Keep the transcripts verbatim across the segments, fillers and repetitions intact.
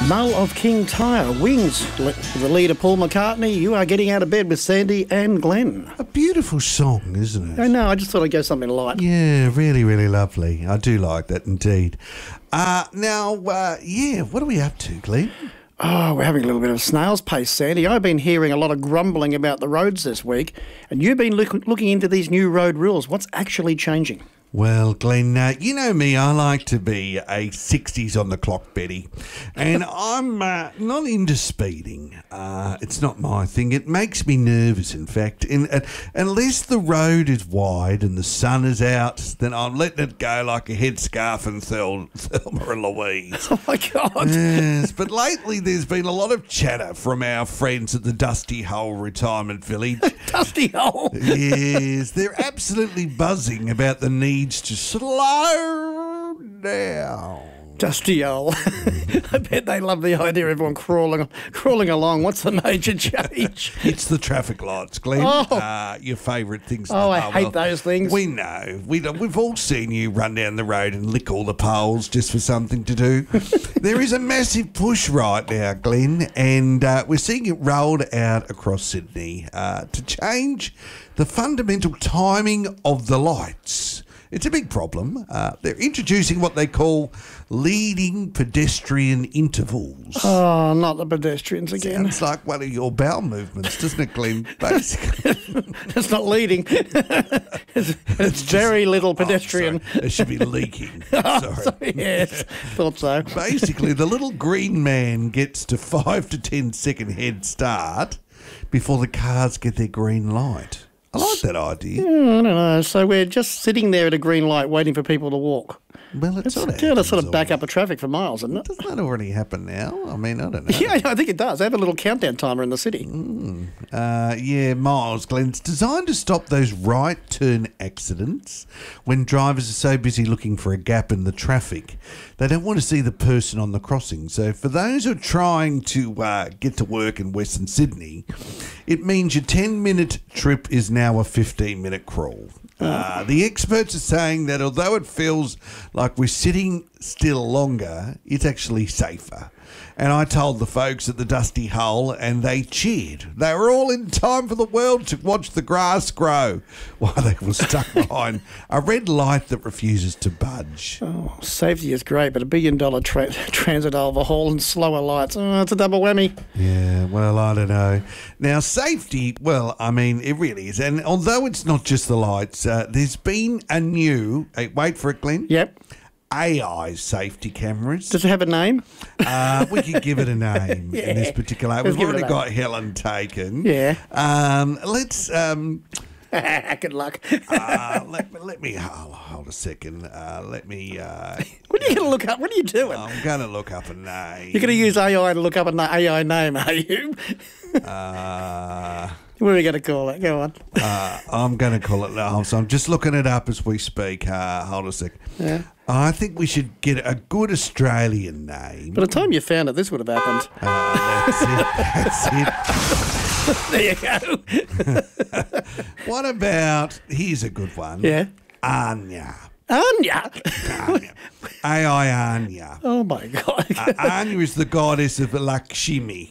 Mull of King Tyre, Wings, the leader Paul McCartney. You are getting out of bed with Sandy and Glenn. A beautiful song, isn't it? I know, I just thought I'd go something light. Yeah, really, really lovely. I do like that indeed. Uh, now, uh, yeah, what are we up to, Glenn? Oh, we're having a little bit of snail's pace, Sandy. I've been hearing a lot of grumbling about the roads this week, and you've been look- looking into these new road rules. What's actually changing? Well, Glenn, uh, you know me, I like to be a sixties on the clock Betty, and I'm uh, not into speeding. Uh, it's not my thing. It makes me nervous, in fact. In, uh, unless the road is wide and the sun is out, then I'm letting it go like a headscarf and Thel- Thelma and Louise. Oh, my God. Yes, but lately there's been a lot of chatter from our friends at the Dusty Hole Retirement Village. Dusty Hole? Yes, they're absolutely buzzing about the needs to slow down. Dusty Hole. I bet they love the idea of everyone crawling crawling along. What's the major change? It's the traffic lights, Glenn. Oh. Uh, your favourite things. Oh, I oh, hate well, those things. We know. We, we've all seen you run down the road and lick all the poles just for something to do. There is a massive push right now, Glenn, and uh, we're seeing it rolled out across Sydney uh, to change the fundamental timing of the lights. It's a big problem. Uh, they're introducing what they call leading pedestrian intervals. Oh, not the pedestrians again. Sounds like one of your bowel movements, doesn't it, Glenn? Basically. It's not leading. it's, it's very little pedestrian. Oh, sorry. It should be leaking. Oh, Sorry. sorry. Yes, thought so. Basically, the little green man gets to five to ten second head start before the cars get their green light. I like that idea. Yeah, I don't know. So we're just sitting there at a green light waiting for people to walk. Well, it's It's sort of going to sort of back already. up the traffic for miles, isn't it? Doesn't that already happen now? I mean, I don't know. Yeah, I think it does. They have a little countdown timer in the city. Uh, yeah, Miles, Glenn. It's designed to stop those right turn accidents when drivers are so busy looking for a gap in the traffic. They don't want to see the person on the crossing. So for those who are trying to uh, get to work in Western Sydney, it means your ten-minute trip is now a fifteen-minute crawl. Uh, the experts are saying that although it feels like we're sitting still longer, it's actually safer. And I told the folks at the Dusty Hole, and they cheered. They were all in time for the world to watch the grass grow while they were stuck behind a red light that refuses to budge. Oh, safety is great, but a billion dollar tra- transit overhaul and slower lights. Oh, it's a double whammy. Yeah, well, I don't know. Now, safety, well, I mean, it really is. And although it's not just the lights, uh, there's been a new, hey, wait for it, Glenn, Yep. A I safety cameras. Does it have a name? Uh, we could give it a name Yeah. in this particular. Let's We've give it a already name. got Helen taken. Yeah. Um, let's um, Good luck. uh, let, let me hold, hold a second. Uh, let me. Uh, What are you going to look up? What are you doing? I'm going to look up a name. You're going to use A I to look up an A I name, are you? Uh, What are we going to call it? Go on. uh, I'm going to call it. Oh, so I'm just looking it up as we speak. Uh, hold a second. Yeah. I think we should get a good Australian name. By the time you found it, this would have happened. Uh, that's it. That's it. There you go. What about, here's a good one. Yeah. Anya. Anya. Anya. A I Anya. Oh, my God. Uh, Anya is the goddess of Lakshmi.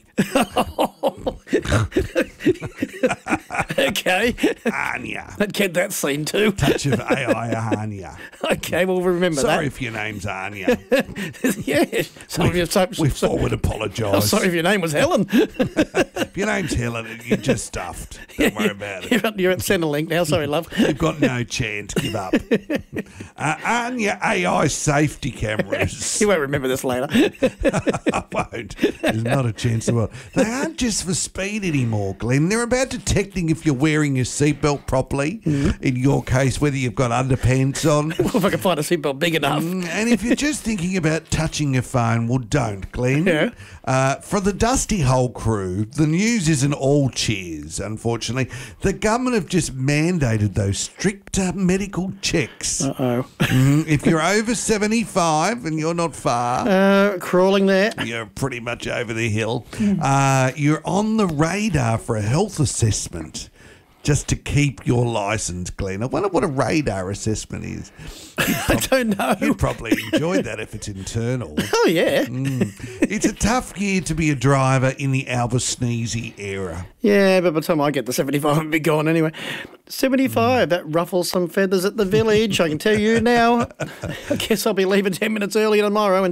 Okay. Anya. I'd get that scene too. Touch of A I Anya. Okay, we'll remember Sorry if your name's Anya. that. Yeah. Sorry if, your, so, We so, forward oh, apologise. sorry if your name was Helen. If your name's Helen, you're just stuffed. Don't worry about it. You're at, you're at Centrelink now. Sorry, love. You've got no chance. Give up. Uh, Anya A I safety cameras. You won't remember this later. I won't. There's not a chance in the world. They aren't just for speed anymore, Glenn. They're about detecting if you're wearing your seatbelt properly. Mm-hmm. In your case, whether you've got underpants on. If I can find a seatbelt big enough. Mm, and if you're just thinking about touching your phone, well, don't, Glenn. Yeah. Uh, for the Dusty Hole crew, the news isn't all cheers, unfortunately. The government have just mandated those stricter medical checks. Uh-oh. Mm, if you're over seventy-five and you're not far, Uh, crawling there. you're pretty much over the hill, uh, you're on the radar for a health assessment. just to keep your licence, Glenn. I wonder what a radar assessment is. I don't know. You'd probably enjoy that if it's internal. Oh, yeah. Mm. It's a tough year to be a driver in the Albus Sneezy era. Yeah, but by the time I get to seventy-five, I'll be gone anyway. seventy-five, mm. that ruffles some feathers at the village, I can tell you now. I guess I'll be leaving ten minutes earlier tomorrow and